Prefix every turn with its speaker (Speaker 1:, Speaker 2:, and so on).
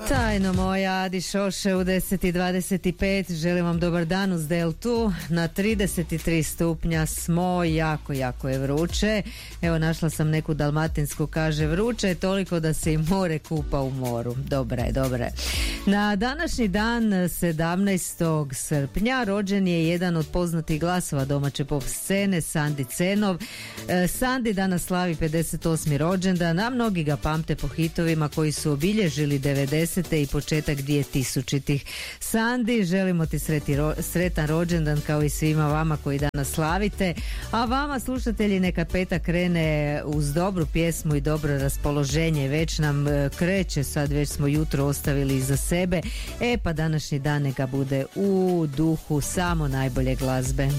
Speaker 1: Tajno moja Adi Šoše u 10:25. Želim vam dobar dan uz Deltu. Na 33 stupnja smo, jako je vruće. Evo, našla sam neku dalmatinsku, kaže vruće je toliko da se i more kupa u moru. Dobra je. Na današnji dan 17. srpnja rođen je jedan od poznatih glasova domaće pop scene, Sandi Cenov. Sandi danas slavi 58. rođendan, a mnogi ga pamte po hitovima koji su obilježili 90. i početak 2000-ih. Sandi, želimo ti sretan rođendan kao i svima vama koji danas slavite, a vama slušatelji neka petak krene uz dobru pjesmu i dobro raspoloženje. Već nam kreće, sad već smo jutro ostavili iza sebe, pa današnji dan neka bude u duhu samo najbolje glazbe.